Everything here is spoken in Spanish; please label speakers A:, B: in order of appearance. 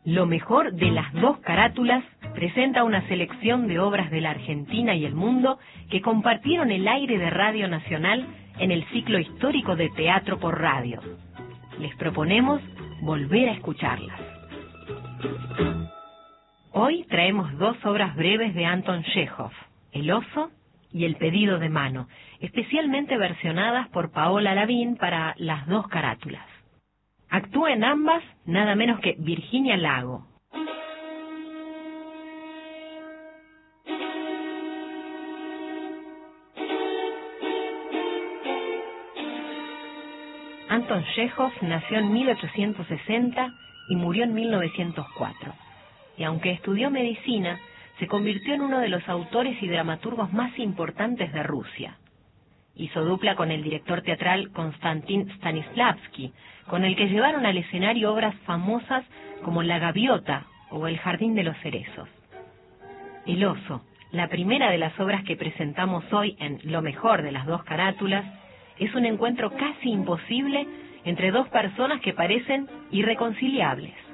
A: Lo mejor de las dos carátulas presenta una selección de obras de la Argentina y el mundo que compartieron el aire de Radio Nacional en el ciclo histórico de Teatro por Radio. Les proponemos volver a escucharlas. Hoy traemos dos obras breves de Anton Chekhov, El oso y El pedido de mano, especialmente versionadas por Paola Lavín para las dos carátulas. Actúa en ambas nada menos que Virginia Lago. Anton Chekhov nació en 1860 y murió en 1904. Y aunque estudió medicina, se convirtió en uno de los autores y dramaturgos más importantes de Rusia. Hizo dupla con el director teatral Konstantin Stanislavski, con el que llevaron al escenario obras famosas como La gaviota o El jardín de los cerezos. El oso, la primera de las obras que presentamos hoy en Lo mejor de las dos carátulas, es un encuentro casi imposible entre dos personas que parecen irreconciliables.